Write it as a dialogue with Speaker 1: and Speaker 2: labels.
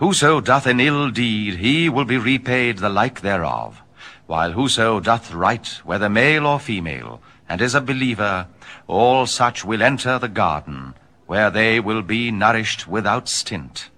Speaker 1: Whoso doth an ill deed, he will be repaid the like thereof. While whoso doth right, whether male or female, and is a believer, all such will enter the garden, where they will be nourished without stint.